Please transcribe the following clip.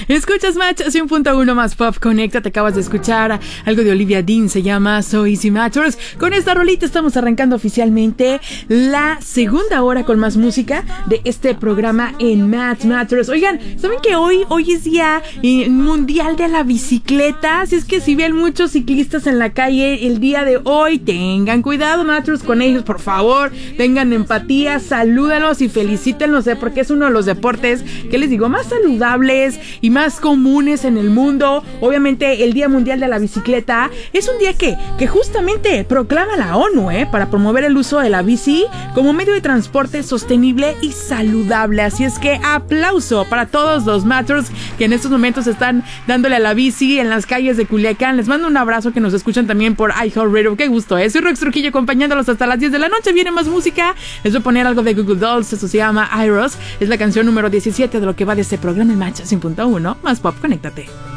Escuchas Match 100.1 más Pop Conecta. Te acabas de escuchar algo de Olivia Dean, se llama So Easy Matters. Con esta rolita estamos arrancando oficialmente la segunda hora con más música de este programa en Match Matters. Oigan, ¿saben que hoy es día mundial de la bicicleta? Así es que si ven muchos ciclistas en la calle el día de hoy, tengan cuidado, Matters, con ellos, por favor. Tengan empatía, salúdalos y felicítenlos, porque es uno de los deportes que les digo más saludables y más comunes en el mundo. Obviamente el Día Mundial de la Bicicleta es un día que justamente proclama la ONU para promover el uso de la bici como medio de transporte sostenible y saludable. Así es que aplauso para todos los Matters que en estos momentos están dándole a la bici en las calles de Culiacán. Les mando un abrazo, que nos escuchan también por iHeartRadio. Qué gusto, soy Rox Trujillo acompañándolos hasta las 10 de la noche. Viene más música. Les voy a poner algo de Google Dolls. Eso se llama Iros. Es la canción número 17 de lo que va de este programa en Match 100.1 más Pop. Conéctate.